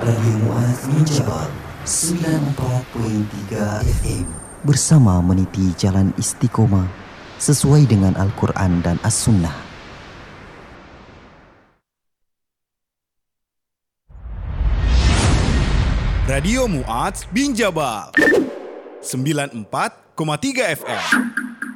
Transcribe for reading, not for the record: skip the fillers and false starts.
Radio Muaz Menjabal 94.3 FM bersama meniti jalan istiqomah sesuai dengan Al-Quran dan As-Sunnah. Radio Muaz bin Jabal 94.3 FM.